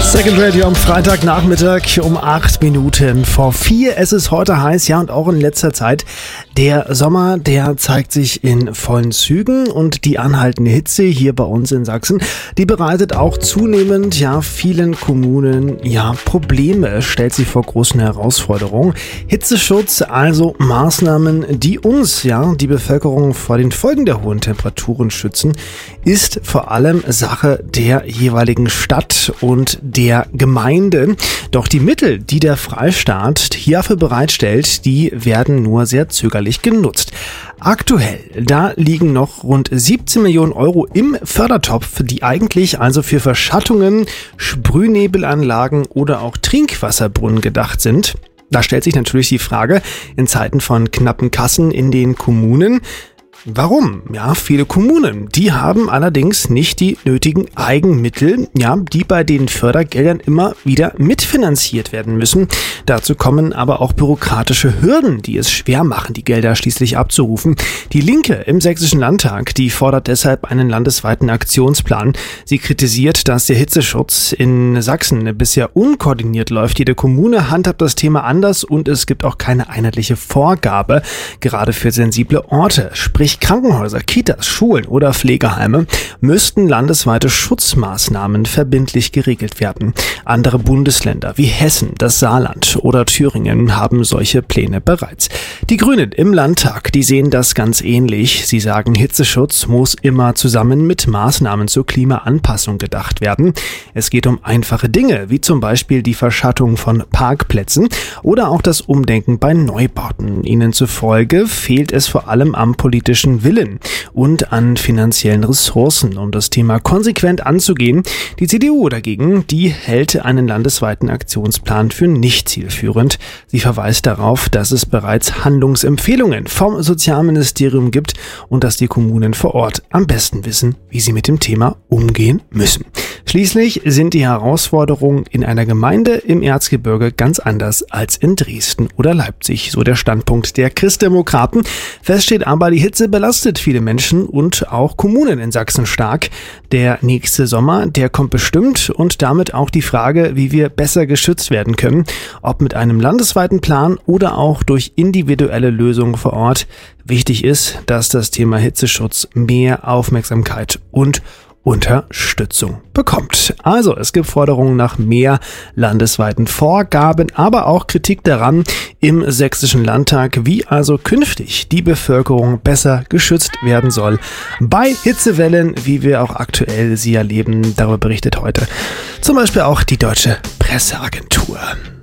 Second Radio am Freitagnachmittag um 8 Minuten vor 4. Es ist heute heiß, ja, und auch in letzter Zeit. Der Sommer, der zeigt sich in vollen Zügen und die anhaltende Hitze hier bei uns in Sachsen, die bereitet auch zunehmend, ja, vielen Kommunen, ja, Probleme, stellt sie vor großen Herausforderungen. Hitzeschutz, also Maßnahmen, die uns, ja, die Bevölkerung vor den Folgen der hohen Temperaturen schützen, ist vor allem Sache der jeweiligen Stadt und der Gemeinde. Doch die Mittel, die der Freistaat hierfür bereitstellt, die werden nur sehr zögerlich genutzt. Aktuell, da liegen noch rund 17 Millionen Euro im Fördertopf, die eigentlich also für Verschattungen, Sprühnebelanlagen oder auch Trinkwasserbrunnen gedacht sind. Da stellt sich natürlich die Frage, in Zeiten von knappen Kassen in den Kommunen, warum? Ja, viele Kommunen, die haben allerdings nicht die nötigen Eigenmittel, ja, die bei den Fördergeldern immer wieder mitfinanziert werden müssen. Dazu kommen aber auch bürokratische Hürden, die es schwer machen, die Gelder schließlich abzurufen. Die Linke im Sächsischen Landtag, die fordert deshalb einen landesweiten Aktionsplan. Sie kritisiert, dass der Hitzeschutz in Sachsen bisher unkoordiniert läuft. Jede Kommune handhabt das Thema anders und es gibt auch keine einheitliche Vorgabe, gerade für sensible Orte, sprich Krankenhäuser, Kitas, Schulen oder Pflegeheime, müssten landesweite Schutzmaßnahmen verbindlich geregelt werden. Andere Bundesländer wie Hessen, das Saarland oder Thüringen haben solche Pläne bereits. Die Grünen im Landtag, die sehen das ganz ähnlich. Sie sagen, Hitzeschutz muss immer zusammen mit Maßnahmen zur Klimaanpassung gedacht werden. Es geht um einfache Dinge, wie zum Beispiel die Verschattung von Parkplätzen oder auch das Umdenken bei Neubauten. Ihnen zufolge fehlt es vor allem am politischen Willen und an finanziellen Ressourcen, um das Thema konsequent anzugehen. Die CDU dagegen, die hält einen landesweiten Aktionsplan für nicht zielführend. Sie verweist darauf, dass es bereits Handlungsempfehlungen vom Sozialministerium gibt und dass die Kommunen vor Ort am besten wissen, wie sie mit dem Thema umgehen müssen. Schließlich sind die Herausforderungen in einer Gemeinde im Erzgebirge ganz anders als in Dresden oder Leipzig, so der Standpunkt der Christdemokraten. Fest steht aber, die Hitze belastet viele Menschen und auch Kommunen in Sachsen stark. Der nächste Sommer, der kommt bestimmt und damit auch die Frage, wie wir besser geschützt werden können, ob mit einem landesweiten Plan oder auch durch individuelle Lösungen vor Ort. Wichtig ist, dass das Thema Hitzeschutz mehr Aufmerksamkeit und Unterstützung bekommt. Also, es gibt Forderungen nach mehr landesweiten Vorgaben, aber auch Kritik daran im Sächsischen Landtag, wie also künftig die Bevölkerung besser geschützt werden soll bei Hitzewellen, wie wir auch aktuell sie erleben. Darüber berichtet heute zum Beispiel auch die Deutsche Presseagentur.